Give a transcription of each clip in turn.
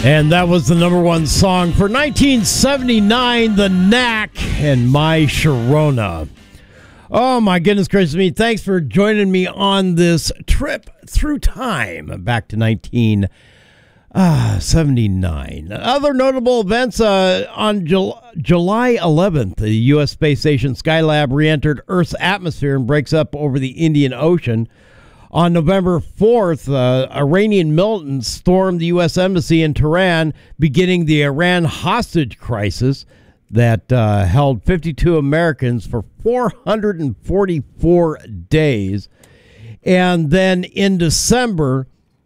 And that was the number one song for 1979, The Knack and My Sharona. Oh, my goodness gracious me. Thanks for joining me on this trip through time back to 1979. Other notable events on July 11th, the U.S. space station Skylab re-entered Earth's atmosphere and breaks up over the Indian Ocean. On November 4th, Iranian militants stormed the U.S. Embassy in Tehran, beginning the Iran hostage crisis that held 52 Americans for 444 days. And then in December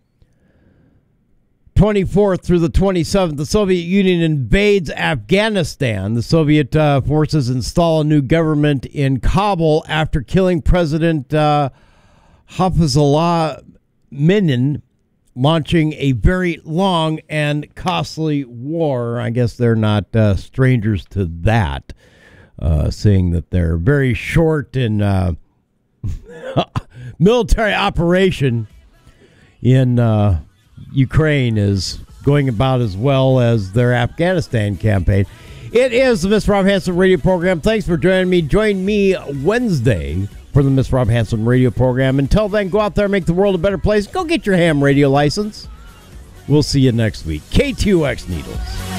24th through the 27th, the Soviet Union invades Afghanistan. The Soviet forces install a new government in Kabul after killing President Hafizullah Minin, launching a very long and costly war. I guess they're not strangers to that, seeing that they're very short in military operation in Ukraine is going about as well as their Afghanistan campaign. It is the Miss Rob Hanson radio program. Thanks for joining me. Join me Wednesday for the Miss Rob Hanson radio program. Until then, go out there and make the world a better place. Go get your ham radio license. We'll see you next week. KTOX Needles.